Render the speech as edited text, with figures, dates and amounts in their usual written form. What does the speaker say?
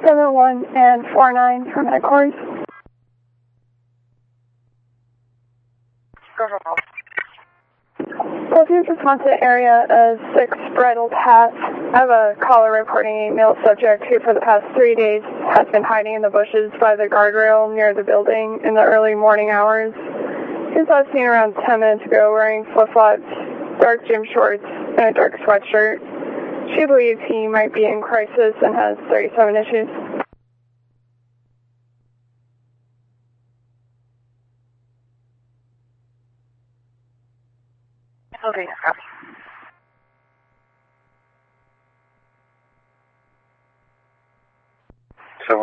71 and 49 from headquarters. Go ahead, Paul. Police response to area is 6 Bridle Path. I have a caller reporting a male subject who for the past 3 days has been hiding in the bushes by the guardrail near the building in the early morning hours. He was last seen around 10 minutes ago wearing flip-flops, dark gym shorts, and a dark sweatshirt. She believes he might be in crisis and has 37 issues. Okay, copy.